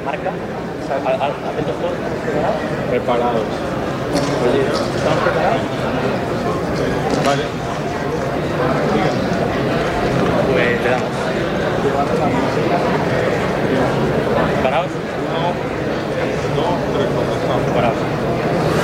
marca. Atentos todos, ¿preparados? Preparados. Oye, ¿Estamos preparados? vale. Pues le damos.